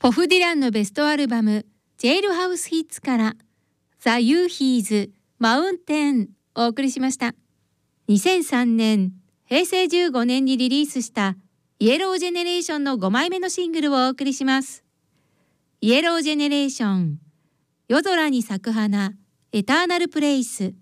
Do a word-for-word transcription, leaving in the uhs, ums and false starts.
ポフ・ディランのベストアルバムジェイルハウスヒッツからザ・ユーヒーズマウンテンをお送りしました。にせんさんねん平成じゅうごねんにリリースしたイエロージェネレーションのごまいめのシングルをお送りします。イエロージェネレーション夜空に咲く花エターナルプレイス。